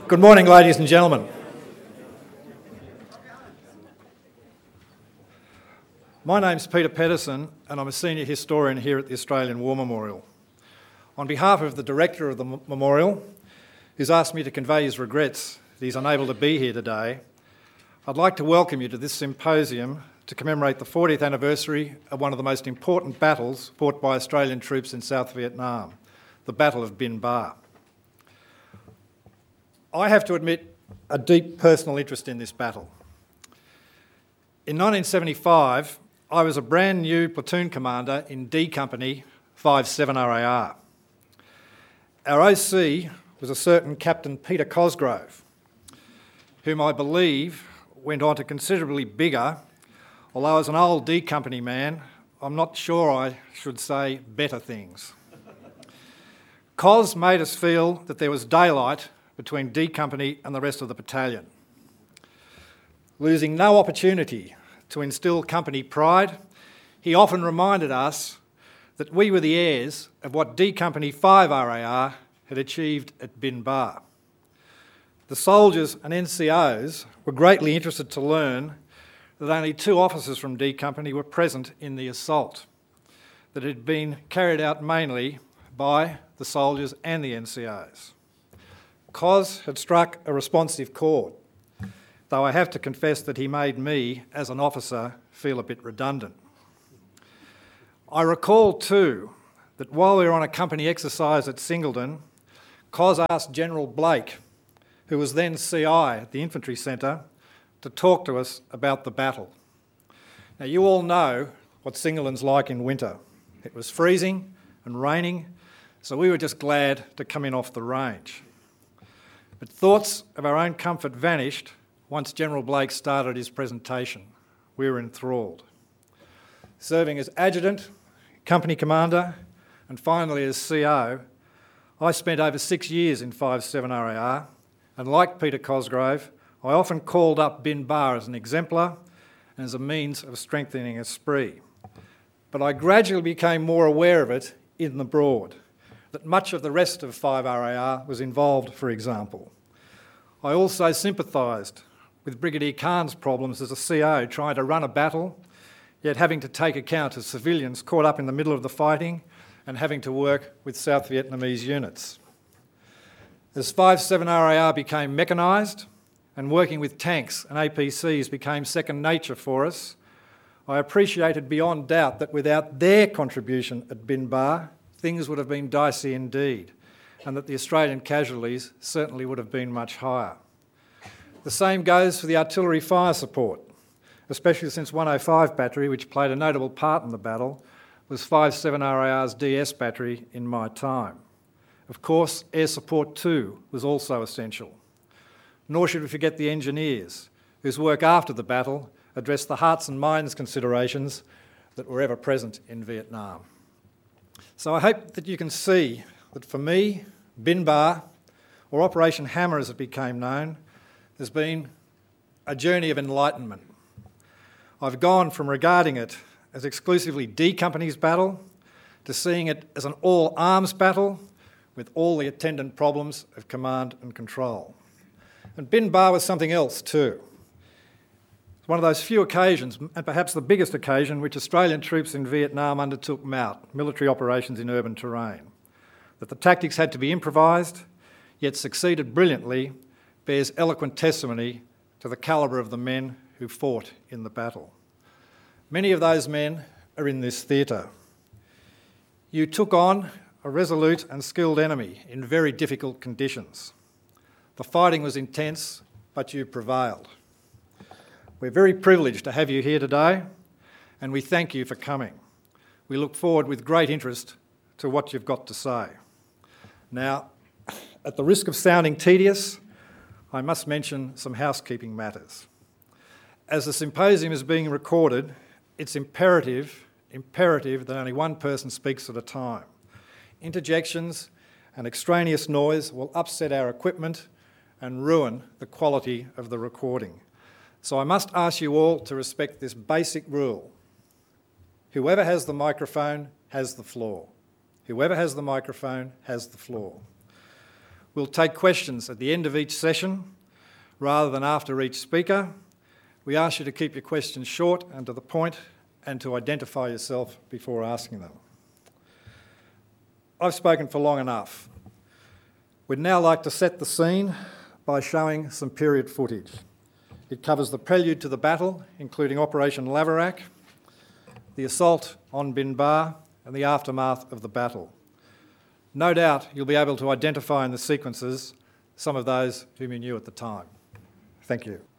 Good morning, ladies and gentlemen. My name's Peter Pedersen and I'm a senior historian here at the Australian War Memorial. On behalf of the director of the memorial, who's asked me to convey his regrets that he's unable to be here today, I'd like to welcome you to this symposium to commemorate the 40th anniversary of one of the most important battles fought by Australian troops in South Vietnam, the Battle of Bin Ba. I have to admit a deep personal interest in this battle. In 1975, I was a brand new platoon commander in D Company 57 RAR. Our OC was a certain Captain Peter Cosgrove, whom I believe went on to considerably bigger, although as an old D Company man, I'm not sure I should say better things. Cos made us feel that there was daylight between D Company and the rest of the battalion. Losing no opportunity to instil company pride, he often reminded us that we were the heirs of what D Company 5 RAR had achieved at Bin Ba. The soldiers and NCOs were greatly interested to learn that only 2 officers from D Company were present in the assault, that it had been carried out mainly by the soldiers and the NCOs. Cos had struck a responsive chord, though I have to confess that he made me, as an officer, feel a bit redundant. I recall too that while we were on a company exercise at Singleton, Cos asked General Blake, who was then CI at the Infantry Centre, to talk to us about the battle. Now you all know what Singleton's like in winter. It was freezing and raining, so we were just glad to come in off the range. But thoughts of our own comfort vanished once General Blake started his presentation. We were enthralled. Serving as adjutant, company commander, and finally as CO, I spent over 6 years in 57 RAR, and like Peter Cosgrove, I often called up Bin Ba as an exemplar and as a means of strengthening esprit. But I gradually became more aware of it in the Broad, that much of the rest of 5 RAR was involved, for example. I also sympathised with Brigadier Khan's problems as a CO trying to run a battle, yet having to take account of civilians caught up in the middle of the fighting and having to work with South Vietnamese units. As 57 RAR became mechanised and working with tanks and APCs became second nature for us, I appreciated beyond doubt that without their contribution at Bin Ba, things would have been dicey indeed, and that the Australian casualties certainly would have been much higher. The same goes for the artillery fire support, especially since 105 Battery, which played a notable part in the battle, was 57 RAR's DS battery in my time. Of course, air support too was also essential. Nor should we forget the engineers, whose work after the battle addressed the hearts and minds considerations that were ever present in Vietnam. So I hope that you can see that for me, Bin Ba, or Operation Hammer as it became known, has been a journey of enlightenment. I've gone from regarding it as exclusively D Company's battle to seeing it as an all-arms battle with all the attendant problems of command and control. And Bin Ba was something else too. It's one of those few occasions, and perhaps the biggest occasion, which Australian troops in Vietnam undertook MOUT, military operations in urban terrain. That the tactics had to be improvised, yet succeeded brilliantly, bears eloquent testimony to the calibre of the men who fought in the battle. Many of those men are in this theatre. You took on a resolute and skilled enemy in very difficult conditions. The fighting was intense, but you prevailed. We're very privileged to have you here today, and we thank you for coming. We look forward with great interest to what you've got to say. Now, at the risk of sounding tedious, I must mention some housekeeping matters. As the symposium is being recorded, it's imperative that only one person speaks at a time. Interjections and extraneous noise will upset our equipment and ruin the quality of the recording. So I must ask you all to respect this basic rule. Whoever has the microphone has the floor. Whoever has the microphone has the floor. We'll take questions at the end of each session rather than after each speaker. We ask you to keep your questions short and to the point and to identify yourself before asking them. I've spoken for long enough. We'd now like to set the scene by showing some period footage. It covers the prelude to the battle, including Operation Laverack, the assault on Binbar, and the aftermath of the battle. No doubt you'll be able to identify in the sequences some of those whom you knew at the time. Thank you.